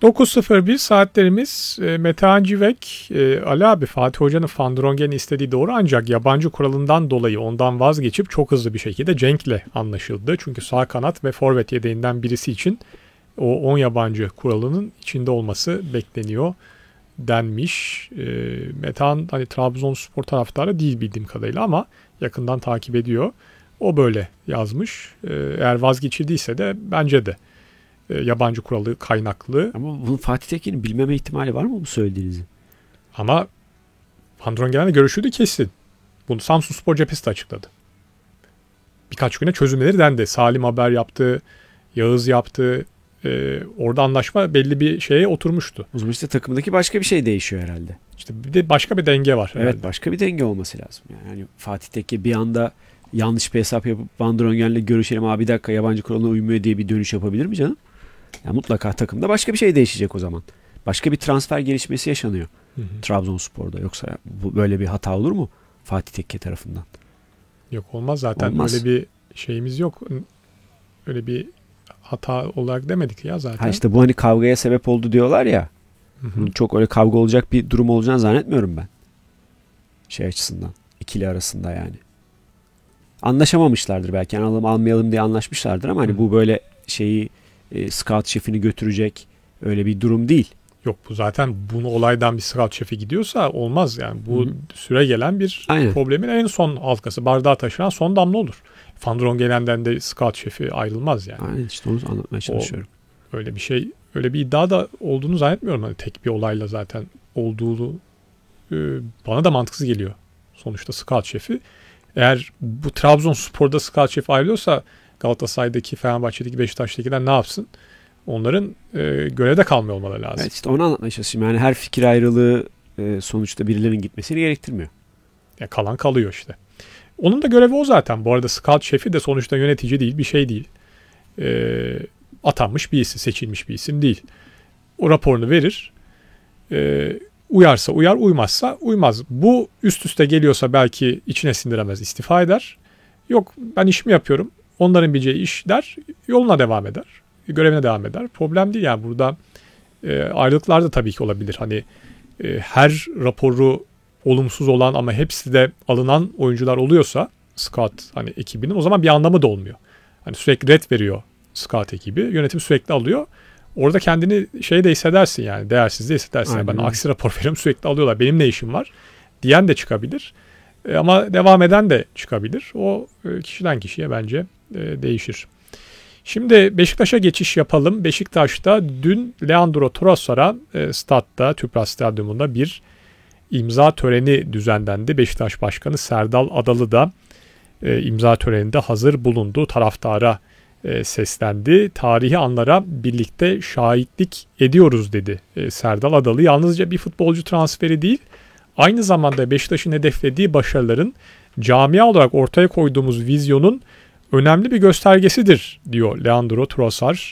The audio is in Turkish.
9.01 saatlerimiz. Metehan Civek, Ali abi Fatih Hoca'nın Van Drongen'i istediği doğru ancak yabancı kuralından dolayı ondan vazgeçip çok hızlı bir şekilde Cenk'le anlaşıldı. Çünkü sağ kanat ve forvet yedeğinden birisi için o 10 yabancı kuralının içinde olması bekleniyor denmiş. Metehan hani Trabzonspor taraftarı değil bildiğim kadarıyla ama yakından takip ediyor. O böyle yazmış. Eğer vazgeçildiyse de bence de yabancı kuralı kaynaklı. Ama bunu Fatih Tekin'in bilmeme ihtimali var mı bu söylediğinizi? Ama Van Drongen'le görüşüldü kesin. Bunu Samsunspor cephesi de açıkladı. Birkaç güne çözümleri dendi. Salim haber yaptı, Yağız yaptı. Orada anlaşma belli bir şeye oturmuştu. O zaman işte takımdaki başka bir şey değişiyor herhalde. İşte bir de başka bir denge var herhalde. Evet, başka bir denge olması lazım. Yani Fatih Tekke bir anda yanlış bir hesap yapıp Van Drongen'le görüşelim abi bir dakika yabancı kuralına uymuyor diye bir dönüş yapabilir mi canım? Yani mutlaka takımda başka bir şey değişecek o zaman. Başka bir transfer gelişmesi yaşanıyor Trabzonspor'da. Yoksa bu böyle bir hata olur mu Fatih Tekke tarafından? Yok olmaz zaten. Olmaz. Öyle bir şeyimiz yok. Öyle bir hata olarak demedik ya zaten. Ha işte bu hani kavgaya sebep oldu diyorlar ya. Bunun çok öyle kavga olacak bir durum olacağını zannetmiyorum ben. Şey açısından. İkili arasında yani. Anlaşamamışlardır belki. Yani alalım almayalım diye anlaşmışlardır ama hani bu böyle şeyi scout şefini götürecek öyle bir durum değil. Yok bu zaten bunu olaydan bir scout şefi gidiyorsa olmaz yani. Bu süre gelen bir problemin en son halkası. Bardağı taşıran son damla olur. Van Drongen'den de scout şefi ayrılmaz yani. Aynen işte onu anlatmaya çalışıyorum. Öyle bir şey, öyle bir iddia da olduğunu zannetmiyorum. Hani tek bir olayla zaten olduğunu bana da mantıksız geliyor. Sonuçta scout şefi. Eğer bu Trabzonspor'da scout şefi ayrılıyorsa Galatasaray'daki, Fenerbahçe'deki, Beşiktaş'takiler ne yapsın? Onların görevde kalmıyor olmaları lazım. Evet işte onu anlatmaya çalışıyorum. Yani her fikir ayrılığı sonuçta birilerinin gitmesini gerektirmiyor. Ya kalan kalıyor işte. Onun da görevi o zaten. Bu arada scout şefi de sonuçta yönetici değil, bir şey değil. Atanmış bir isim, seçilmiş bir isim değil. O raporunu verir. Uyarsa uyar, uymazsa uymaz. Bu üst üste geliyorsa belki içine sindiremez, istifa eder. Yok ben işimi yapıyorum. Onların bileceği iş der, yoluna devam eder. Görevine devam eder. Problem değil yani burada ayrılıklar da tabii ki olabilir. Hani her raporu olumsuz olan ama hepsi de alınan oyuncular oluyorsa scout hani ekibinin o zaman bir anlamı da olmuyor. Hani sürekli red veriyor scout ekibi. Yönetim sürekli alıyor. Orada kendini şey de hissedersin yani. Değersiz de hissedersin. Yani ben aksi rapor veriyorum sürekli alıyorlar. Benim ne işim var? Diyen de çıkabilir. Ama devam eden de çıkabilir. O kişiden kişiye bence değişir. Şimdi Beşiktaş'a geçiş yapalım. Beşiktaş'ta dün Leandro Trossard'a statta, Tüpraş Stadyumunda bir imza töreni düzenlendi. Beşiktaş Başkanı Serdal Adalı da imza töreninde hazır bulundu. Taraftara seslendi. Tarihi anlara birlikte şahitlik ediyoruz dedi Serdal Adalı. Yalnızca bir futbolcu transferi değil, aynı zamanda Beşiktaş'ın hedeflediği başarıların camia olarak ortaya koyduğumuz vizyonun önemli bir göstergesidir diyor Leandro Trossard.